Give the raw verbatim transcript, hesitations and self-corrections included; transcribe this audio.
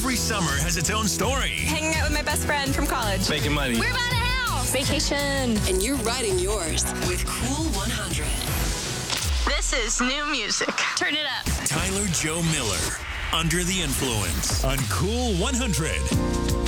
Every summer has its own story. Hanging out with my best friend from college. Making money. We're buying a house. Vacation. And you're writing yours with Cool one hundred. This is new music. Turn it up. Tyler Joe Miller, Under the Influence on Cool one hundred.